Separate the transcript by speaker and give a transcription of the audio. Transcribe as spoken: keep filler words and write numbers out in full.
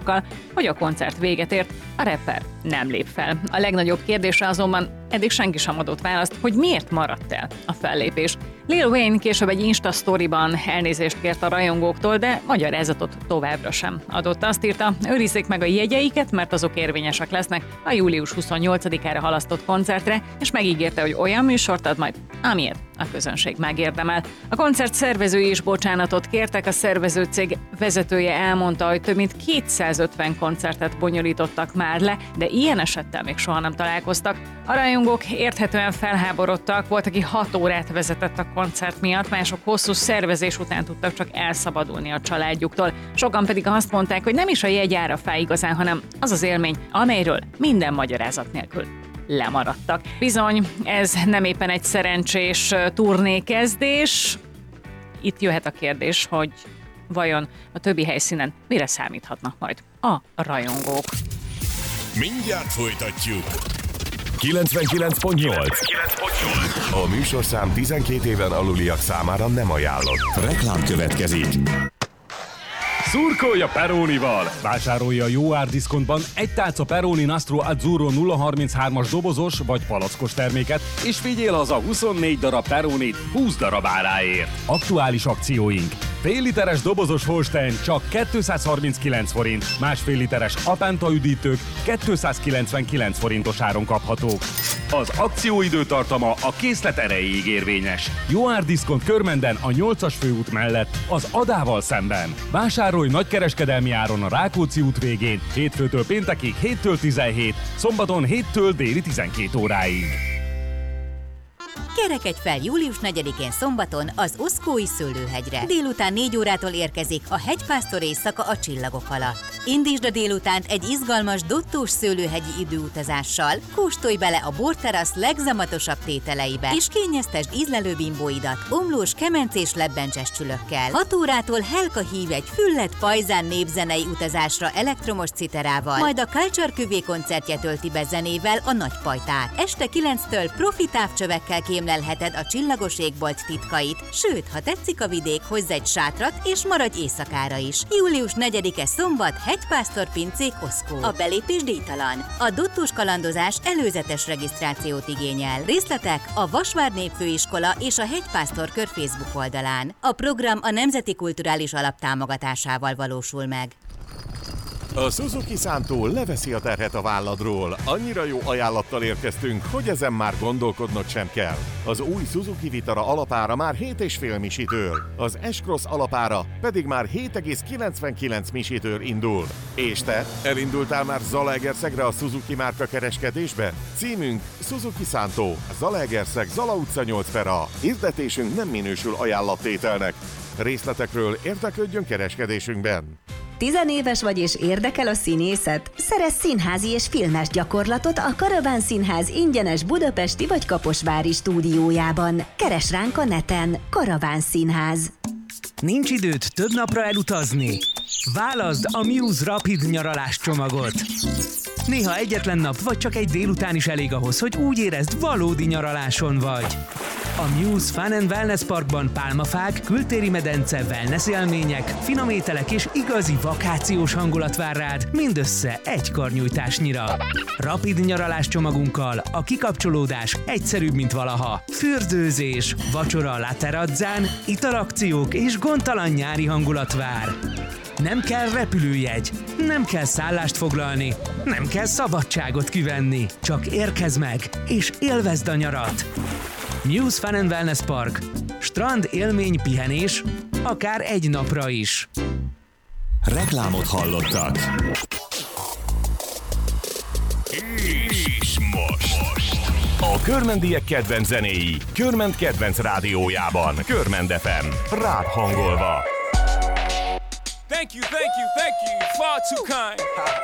Speaker 1: rajongókkal, hogy a koncert véget ért, a rapper nem lép fel. A legnagyobb kérdésre azonban eddig senki sem adott választ, hogy miért maradt el a fellépés. Lil Wayne később egy Insta sztoriban elnézést kért a rajongóktól, de magyarázatot továbbra sem adott. Azt írta, őrizzék meg a jegyeiket, mert azok érvényesek lesznek a július huszonnyolcadikára halasztott koncertre, és megígérte, hogy olyan műsort ad majd, amiért a közönség megérdemel. A koncert szervezői is bocsánatot kértek, a szervezőcég vezetője elmondta, hogy több mint kétszázötven koncertet bonyolítottak már le, de ilyen esettel még soha nem találkoztak. A rajongók érthetően felháborodtak, volt, aki hat órát vezetett a koncert miatt, mások hosszú szervezés után tudtak csak elszabadulni a családjuktól. Sokan pedig azt mondták, hogy nem is a jegyára fáj igazán, hanem az az élmény, amelyről minden magyarázat nélkül lemaradtak. Bizony, ez nem éppen egy szerencsés turnékezdés. Itt jöhet a kérdés, hogy vajon a többi helyszínen mire számíthatnak majd a rajongók.
Speaker 2: Mindjárt folytatjuk. kilencvenkilenc pont nyolc. A műsorszám tizenkét éven aluliak számára nem ajánlott. Reklám következik.
Speaker 3: Szurkolja Peronival! Vásárolja a jó ár diszkontban egy tálca Peroni Nastro Azzurro nulla harminchárom-as dobozos vagy palackos terméket, és vigyél haza huszonnégy darab Peronit húsz darab áráért. Aktuális akcióink. Fél literes dobozos Holstein csak kétszázharminckilenc forint, másfél literes Apenta üdítők kétszázkilencvenkilenc forintos áron kaphatók. Az akcióidő tartama a készlet erejéig érvényes. Jó ár diszkont Körmenden a nyolcas főút mellett, az Adával szemben. Vásárolj nagykereskedelmi áron a Rákóczi út végén, hétfőtől péntekig héttől tizenhét, szombaton héttől déli tizenkét óráig.
Speaker 4: Kerekedj fel július negyedikén szombaton az Oszkói Szőlőhegyre. Délután négy órától érkezik a hegypásztor éjszaka a csillagok alatt. Indítsd a délutánt egy izgalmas dottós szőlőhegyi időutazással, kóstolj bele a borterasz legzamatosabb tételeibe, és kényeztesd ízlelő bimbóidat omlós, kemencés lebbencses csülökkel. hat órától Helka hív egy füllet pajzán népzenei utazásra elektromos citerával, majd a Culture Cuvée koncertje tölti be zenével a Nagypajtát. Este kilenctől profi távcsövekkel kémlelheted a csillagos égbolt titkait, sőt, ha tetszik a vidék, hozz egy sátrat és maradj éjszakára is. július negyedike szombat, Hegypásztor pincék Oszkó. A belépés díjtalan. A dottós kalandozás előzetes regisztrációt igényel. Részletek a Vasvár Népfőiskola és a Hegypásztor kör Facebook oldalán. A program a Nemzeti Kulturális Alap támogatásával valósul meg.
Speaker 2: A Suzuki Szántó leveszi a terhet a válladról. Annyira jó ajánlattal érkeztünk, hogy ezen már gondolkodnod sem kell. Az új Suzuki Vitara alapára már hét egész öt misitől, az S-Cross alapára pedig már hét egész kilencvenkilenc misitől indul. És te, elindultál már Zalaegerszegre a Suzuki márka kereskedésben? Címünk Suzuki Szántó, Zalaegerszeg, Zala utca nyolc per A. Hirdetésünk nem minősül ajánlattételnek. Részletekről érdeklődjön kereskedésünkben.
Speaker 5: Tizenéves vagy és érdekel a színészet? Szerezz színházi és filmes gyakorlatot a Karaván Színház ingyenes budapesti vagy kaposvári stúdiójában. Keresd ránk a neten. Karaván Színház.
Speaker 6: Nincs időd több napra elutazni? Válaszd a Muse Rapid nyaralás csomagot. Néha egyetlen nap vagy csak egy délután is elég ahhoz, hogy úgy érezd, valódi nyaraláson vagy. A Muse Fun and Wellness Parkban pálmafák, kültéri medence, wellness élmények, finom ételek és igazi vakációs hangulat vár rád, mindössze egy karnyújtásnyira. Rapid nyaralás csomagunkkal a kikapcsolódás egyszerűbb, mint valaha. Fürdőzés, vacsora a La Terrazzán, italakciók és gondtalan nyári hangulat vár. Nem kell repülőjegy, nem kell szállást foglalni, nem kell szabadságot kivenni. Csak érkezz meg, és élvezd a nyarat! Muse Fun and Wellness Park. Strand, élmény, pihenés, akár egy napra is.
Speaker 2: Reklámot hallottak. És most, most. A körmendiek kedvenc zenéi, Körment kedvenc rádiójában. Körmend ef em, rád hangolva.
Speaker 7: Thank you, thank you, thank you, far too kind.